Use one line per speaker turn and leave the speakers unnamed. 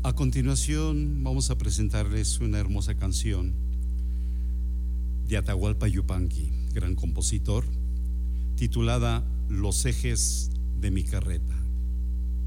A continuación vamos a presentarles una hermosa canción de Atahualpa Yupanqui, gran compositor, titulada Los ejes de mi carreta.